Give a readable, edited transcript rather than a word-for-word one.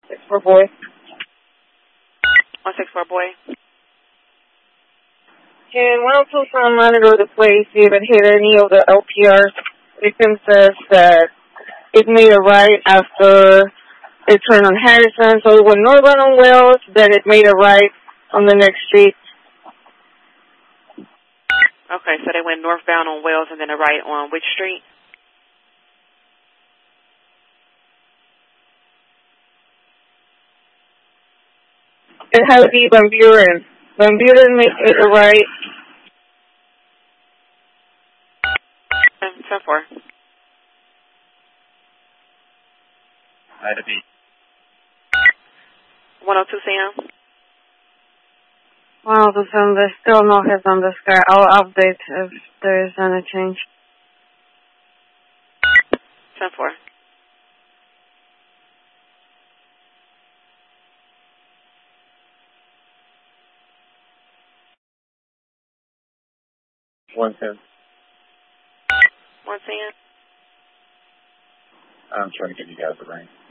164 boy. 164 boy. Can 102 son monitor the play, see if it hit any of the LPRs? Victim says that it made a right after it turned on Harrison, so it went northbound on Wells, then it made a right on the next street. Okay, so they went northbound on Wells and then a right on which street? It has to be Van Buren. Van Buren made it a right. 10-4. Ida B. 102 Sam. 102 son, there's still no hits on this car. I'll update if there is any change. 10-4. One ten. 110. I'm trying to give you guys a ring.